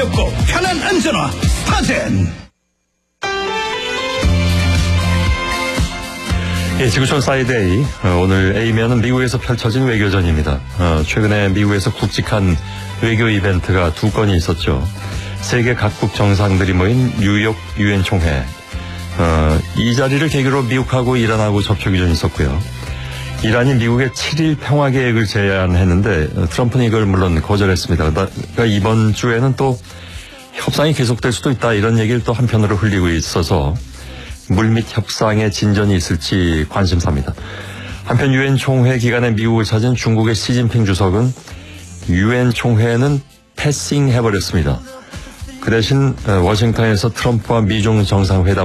가볍고 편한 안전화 스타젠. 예, 지구촌 사이데이. 오늘 A면은 미국에서 펼쳐진 외교전입니다. 최근에 미국에서 굵직한 외교 이벤트가 2건이 있었죠. 세계 각국 정상들이 모인 뉴욕 유엔 총회. 이 자리를 계기로 미국하고 이란하고 접촉이 좀 있었고요. 이란이 미국의 7일 평화 계획을 제안했는데 트럼프는 이걸 물론 거절했습니다. 그러니까 이번 주에는 또 협상이 계속될 수도 있다, 이런 얘기를 또 한편으로 흘리고 있어서 물밑 협상의 진전이 있을지 관심사입니다. 한편 유엔 총회 기간에 미국을 찾은 중국의 시진핑 주석은 유엔 총회는 패싱해버렸습니다. 그 대신 워싱턴에서 트럼프와 미중 정상회담